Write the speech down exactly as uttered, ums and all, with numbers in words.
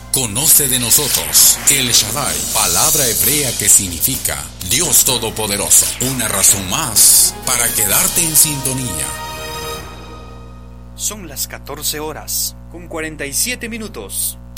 Conoce de nosotros El Shaddai, palabra hebrea que significa Dios Todopoderoso. Una razón más para quedarte en sintonía. Son las catorce horas con cuarenta y siete minutos.